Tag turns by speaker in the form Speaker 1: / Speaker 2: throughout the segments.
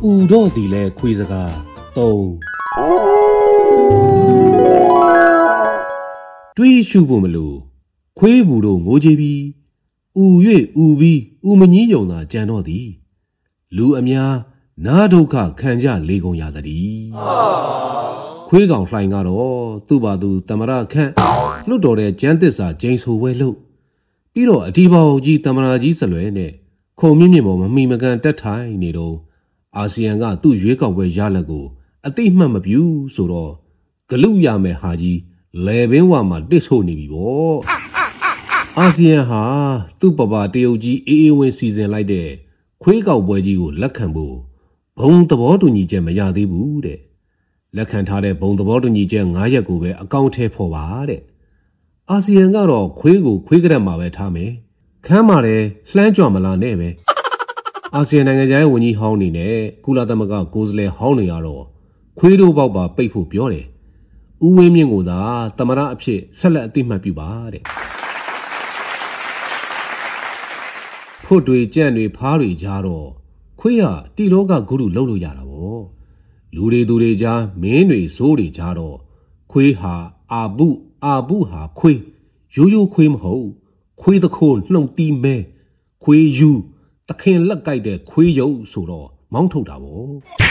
Speaker 1: တော့ဒီလဲခွေးစကား3တွေးရှုဖို့မလို့ခွေးဘူးတို့ငိုကြည့်ပြီးဥ၍ဥပြီးဥမကြီးယုံသာကြံတော့သည်လူအများနာဒုက္ခခံကြလေကုန်ရသည်ခွေးကောင်လှိုင်ကတော့သူ့ဘာသူတမရခန့်လွတ်တော်တဲ့ကျန်းသစ္စာဂျိန်ဆိုဝဲလို့ပြီးတော့အဒီဘောင်ကြီးတမရာကြီးစလွဲနဲ့ခုံမြင့်မြင့်ပေါ်မမှီမကန်တက်ထိုင်နေတော့အာဆီယံကသူ့ရွေးကောက်ပွဲရလဒ်ကိုအသိမှတ်မပြုဆိုတော့ဂလုရမယ်ဟာကြီးလေဘင်းဝါမှာတစ်ဆို့နေပြီပေါ့အာဆီယံဟာသူ့ပပတရုတ်ကြီးအေးအေးဝင်းစီစဉ်လိုက်တဲ့ခွေးကောက်ပွဲကြီးကိုလက်ခံဖို့ဘုံသဘောတူညီချက်မရသေးဘူးတဲ့လက်ခံထားတဲ့ဘုံသဘောတူညီချက်9ရက်ကိုပဲအကောင့်ထဲဖော်ပါတဲ့အာဆီယံကတော့ခွေးကိုခွေးကရက်မှာပဲထားမယ်ခမ်းပါတယ်လှမ်းကြွမလာနဲ့ပဲအာဆီယံနိုင်ငံခြားရေးဝန်ကြီးဟောင်းနေနဲ့ကုလသမဂ္ဂကိုယ်စားလှယ်ဟောင်းတွေကတော့ခွေးတို့ပေါက်ပါပိတ်ဖို့ပြောတယ်ဦးဝင်းမြင့်ကိုသာသမရအဖြစ်ဆက်လက်အသိမှတ်ပြုပါတဲ့ဖို့တွေကြံ့တွေဖားတွေကြားတော့ခွေးကတီလောကဂုရုလှုပ်လို့ရတာပေါ့လူတွေသူတွေကြားမင်းတွေဇိုးတွေကြားတော့ခွေးဟာအာပုဟာခွေးရိုးရိုးခွေးမဟုတ်ခွေးသခိုးနှုတ်တီးမဲခွေးယူတခင်လက်ကြိုက်တဲ့ခွေးရုပ်ဆိုတော့မောင်းထုတ်တာပေါ့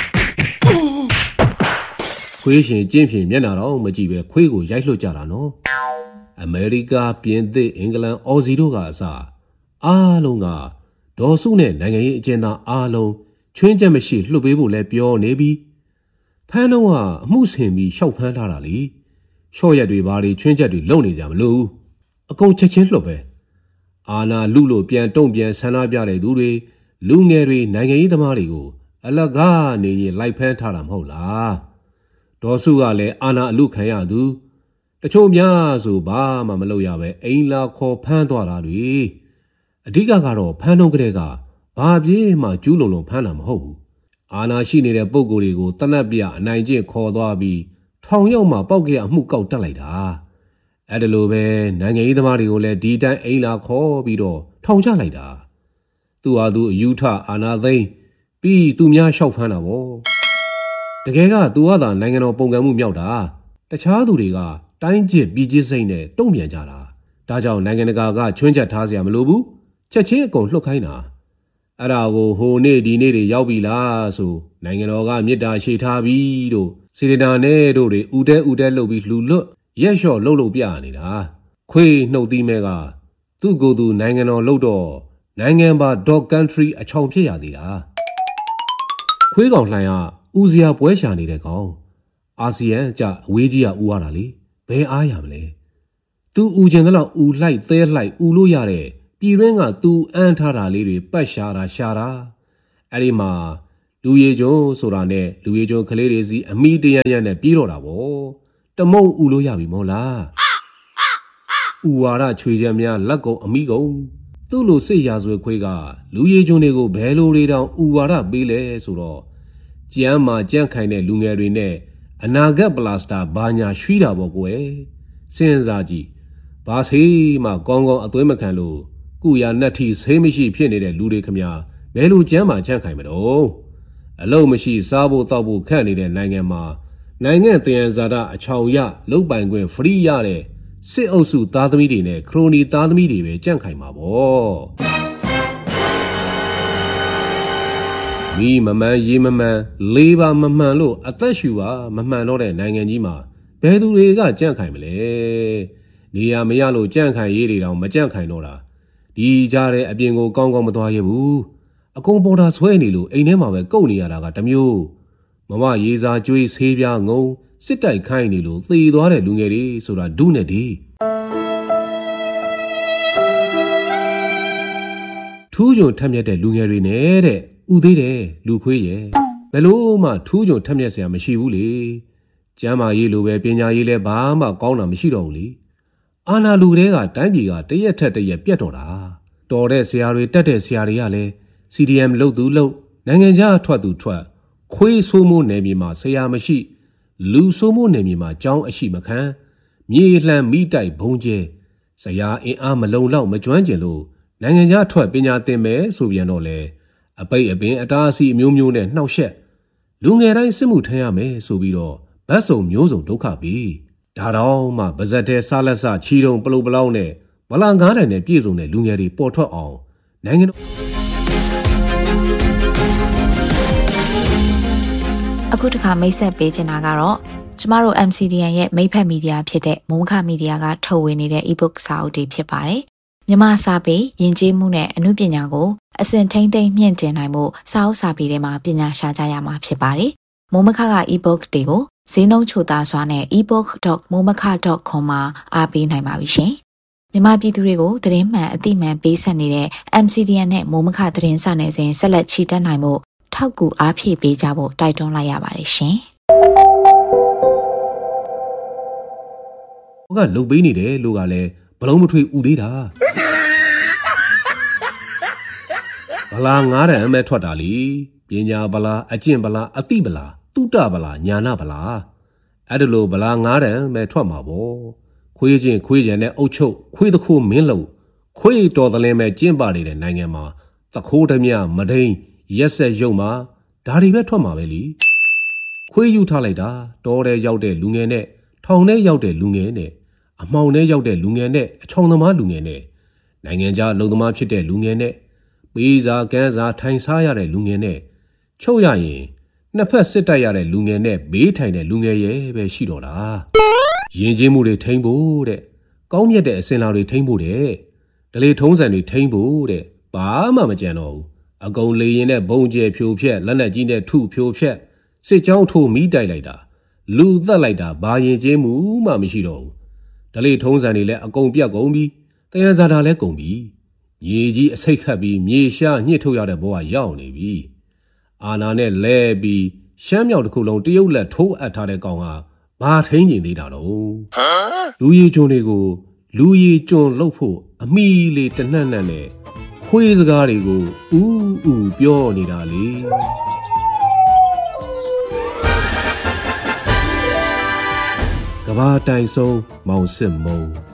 Speaker 1: ခွေးရှင်ကျင်းဖြင်မျက်နှာတော့မကြည့်ပဲခွေးကိုရိုက်လွှတ်ကြတာနော်အမေရိကပြင်သစ်အင်္ဂလန်အော်စီတို့ကအစအားလုံးကဒေါ်စုနဲ့နိုင်ငံရေးအကျဉ်းသားအားလုံးချွင်းချက်မရှိလှုပ်ပေးဖို့လဲပြောနေပြီးဖမ်းတော့ကအမှုဆင်ပြီးရှောက်ဖမ်းထားတာလေရှော့ရက်တွေဘာတွေချွင်းချက်တွေလုံနေကြမလို့အကုန်ချက်ချင်းလှုပ်ပဲအာနာလူလို့ပြန်တုံ့ပြန်ဆန္ဒပြတဲ့သူတွေလူငယ်တွေနိုင်ငံရေးသမားတွေကိုအလကားနေရင်လိုက်ဖမ်းထားတာမဟုတ်လားဒေါ်စုကလည်းအာနာအလူခံရသူတချို့များဆိုဘာမှမလုပ်ရပဲအိမ်လာခေါ်ဖမ်းသွားတာတွေအဓိကကတော့ဖမ်းတော့ကလေးကဘာပြေးမှကျူးလုံဖမ်းတာမဟုတ်ဘူးအာနာရှိနေတဲ့ပုံကိုယ်တွေကိုတနက်ပြအနိုင်ကျင့်ခေါ်သွားပြီးထောင်ရောက်မှပောက်ကြအမှုကောက်တက်လိုက်တာအဲ့ဒါလိုပဲနိုင်ငံရေးသမားတွေကိုလည်းဒီတိုင်းအိမ်လာခေါ်ပြီးတော့ထောင်ချလိုက်တာသူဟာသူအယူထအာနာသိန်းပြီးသူများလျှောက်ဖမ်းတာပေါ့တကယ်ကသူဟာသာနိုင်ငံတော်ပုံကံမှုမြောက်တာတခြားသူတွေကတိုင်းကျစ်ပြည်ကျစ်စိတ်နဲ့တုံ့ပြန်ကြတာဒါကြောင့်နိုင်ငံတကာကချွင်းချက်ထားစရာမလိုဘူးချက်ချင်းအကုန်လှုပ်ခိုင်းတာအဲ့ဒါကိုဟိုနေ့ဒီနေ့တွေရောက်ပြီလားဆိုနိုင်ငံတော်ကမြေတာရှေ့ထားပြီးတို့စီရတာနဲ့တို့တွေဥတဲလှုပ်ပြီးလှူလွတ်ရက်လျှော့လှုပ်ပြနေတာခွေးနှုတ်သီးမဲကသူ့ကိုယ်သူနိုင်ငံတော်လှုပ်တော့နိုင်ငံပါ dog country အချောင်ဖြစ်ရသေးတာခွေးကောင်လှိုင်ကဦးစရာပွဲရှာနေတဲ့ကောင်အာဆီယံကြအဝေးကြီးကဦးရတာလေဘယ်အားရမလဲသူဦးကျင်တော့ဦးလိုက်သဲလိုက်ဦးလို့ရတဲ့ပြည်ရင်းကသူအန်းထားတာလေးတွေပတ်ရှာတာအဲ့ဒီမှာလူရည်ကျုံဆိုတာနဲ့လူရည်ကျုံကလေးတွေစီအမိတရရနဲ့ပြေးတော့တာပေါ့တမုံဦးလို့ရပြီမို့လားဦးဝါရချွေချက်များလက်ကုံအမိကုံသူ့လိုစိတ်ရာဇဝဲခွေးကလူရည်ကျုံတွေကိုဘယ်လိုတွေတောင်ဦးဝါရပေးလဲဆိုတော့ကြမ်းမှာကြန့်ခိုင်တဲ့လူငယ်တွေနဲ့အနာဂတ်ပလာစတာဘာညာရွှီးတာပေါ့ကွယ်စဉ်းစားကြည့်ဘာဆေးမှကောင်းကောင်းအသွေးမခံလို့ကုရနတ်ထီဆေးမရှိဖြစ်နေတဲ့လူတွေခမညာဘယ်လိုကြမ်းမှာကြန့်ခိုင်မတော့အလုံးမရှိစားဖို့တောက်ဖို့ခန့်နေတဲ့နိုင်ငံမှာနိုင်ငံတည်ရန်ဇာတာအချောင်ရလုတ်ပိုင်ခွင့်ဖရီးရတဲ့စစ်အုပ်စုသားသမီးတွေနဲ့ခရိုနီသားသမီးတွေပဲကြန့်ခိုင်မှာပေါ့မိမမှန်ရေးမမှန်လေးပါမမှန်လို့အသက်ရှူပါမမှန်တော့တဲ့နိုင်ငံကြီးမှာဘယ်သူတွေကကြန့်ခိုင်မလဲနေရမရလို့ကြန့်ခိုင်ရေးတွေတောင်မကြန့်ခိုင်တော့တာဒီကြားတဲ့အပြင်ကိုကောင်းကောင်းမသွားရဘူးအကုန်ပေါ်တာဆွဲနေလို့အိမ်ထဲမှာပဲကုတ်နေရတာကတမျိုးမမရေးစားကြွေးဆေးပြားငုံစစ်တိုက်ခိုင်းနေလို့သေသွားတဲ့လူငယ်တွေဆိုတာဒုနဲ့ဒီထူးချွန်ထက်မြက်တဲ့လူငယ်တွေနဲ့တဲ့ဥသေးတယ်လူခွေးရဲ့ဘယ်လို့မှထူးချွန်ထက်မြက်စရာမရှိဘူးလေကျမ်းမာရေးလိုပဲပညာရေးလည်းဘာမှကောင်းတာမရှိတော့ဘူးလေအာနာလူတွေကတိုင်းပြည်ကတရက်ထက်တရက်ပြတ်တော့တာတော်တဲ့ဆရာတွေတက်တဲ့ဆရာတွေကလည်း CDM လုတ်သူလုတ်နိုင်ငံခြားထွက်သူထွက်ခွေးဆိုးမိုးနယ်မြေမှာဆရာမရှိလူဆိုးမိုးနယ်မြေမှာကျောင်းအရှိမခံမြေလှမ်းမိတိုက်ဘုံကျဲဆရာအင်အားမလုံလောက်မကျွမ်းကျင်လို့နိုင်ငံခြားထွက်ပညာသင်မယ်ဆိုပြန်တော့လေအပိတ်အပင်အတားအဆီးအမျိုးမျိုးနဲ့နှောက်ယှက်လူငယ်တိုင်းစစ်မှုထမ်းရမယ်ဆိုပြီးတော့ဗတ်စုံမျိုးစုံဒုက္ခပြီးဒါတော့မှဗဇက်တဲ့စားလက်စချီတုံပလုတ်ပလောင်းနဲ့ဗလာ9တိုင်နဲ့ပြည့်စုံတဲ့လူငယ်တွေပေါ်ထွက်အောင်နိုင်ငံတော်
Speaker 2: အခုတခါမိတ်ဆက်ပေးချင်တာကတော့ကျမတို့ MCDN ရဲ့မိတ်ဖက်မီဒီယာဖြစ်တဲ့မိုးမခမီဒီယာကထုတ်ဝေနေတဲ့ ebook စာအုပ်တွေဖြစ်ပါတယ်။မြန်မာစာပေယဉ်ကျေးမှုနဲ့အမှုပညာကိုအစဉ်ထိမ့်သိမ့်မြင့်တင်နိုင်မှုစာအုပ်စာပေတွေမှာပညာရှာကြရမှာဖြစ်ပါတယ်။မိုးမခက ebook တွေကိုဈေးနှုန်းချိုသာစွာနဲ့ ebook.momaka.com မှာအားပေးနိုင်ပါပြီရှင်။မြန်မာပြည်သူတွေကိုသတင်းမှန်အသိမှန်ပေးဆက်နေတဲ့ MCDN နဲ့မိုးမခသတင်းစာနယ်စဉ်ဆက်လက်ချီတက်နိုင်မှုထောက်ကူအားဖြည့်ပေးကြဖို့တိုက်တွန်းလိုက်ရပါတယ်ရှင်။
Speaker 1: ဟိုကလုတ်ပေးနေတယ်လို့ကလည်းဘလုံးမထွေဥသေးတာဗလာ9တန်အမဲထွက်တာလीပညာဗလာအကျင့်ဗလာအတိဗလာတုတဗလာညာနာဗလာအဲ့ဒါလိုဗလာ9တန်မဲထွက်မှာပေါ့ခွေးချင်းခွေးကြံနဲ့အုတ်ချုပ်ခွေးတခိုးမင်းလုံးခွေးတော်သလင်းမဲကျင့်ပါနေတဲ့နိုင်ငံမှာသခိုးဓမြမဒိန်ရက်ဆက်ရုံမှာဒါတွေပဲထွက်မှာပဲလीခွေးယူထားလိုက်တာတောထဲရောက်တဲ့လူငယ်နဲ့ထောင်ထဲရောက်တဲ့လူငယ်နဲ့အမှောင်ထဲရောက်တဲ့လူငယ်နဲ့အချောင်သမားလူငယ်နဲ့နိုင်ငံခြားလုံသမားဖြစ်တဲ့လူငယ်နဲ့ပေးစာကန်းစာထိုင်စားရတဲ့လူငယ်နဲ့ချုပ်ရရင်နှစ်ဖက်စစ်တိုက်ရတဲ့လူငယ်နဲ့ဘေးထိုင်တဲ့လူငယ်ရဲ့ပဲရှိတော့တာယဉ်ကျေးမှုတွေထိမ့်ဖို့တဲ့ကောင်းမြတ်တဲ့အစင်လာတွေထိမ့်ဖို့တဲ့ဒလေထုံးစံတွေထိမ့်ဖို့တဲ့ဘာမှမကြံတော့ဘူးအကုန်လေရင်နဲ့ဘုံကျဲဖြိုဖြက်လက်နက်ကြီးနဲ့ထုဖြိုဖြက်စစ်ကြောင်းထိုးမိတိုက်လိုက်တာလူသက်လိုက်တာဘာယဉ်ကျေးမှုမှမရှိတော့ဘူးဒလေထုံးစံတွေလည်းအကုန်ပြတ်ကုန်ပြီတရားစာတာလည်းကုန်ပြီမြေကြီးအစိတ်ခတ်ပြီးမြေရှားညှစ်ထုတ်ရတဲ့ဘဝရောက်နေပြီအာနာနဲ့လဲပြီးရှမ်းမြောက်တစ်ခုလုံးတရုတ်လက်ထိုးအပ်ထားတဲ့ကောင်ကဘာထိန်ကျင်သေးတာတော့လူရီကျွန်းတွေကိုလူရီကျွန်းလှုပ်ဖို့အမိလေးတနှံ့နှံ့နဲ့ခွေးစကားတွေကိုဥပြောနေတာလေကဘာတိုင်ဆုံးမောင်စစ်မုံ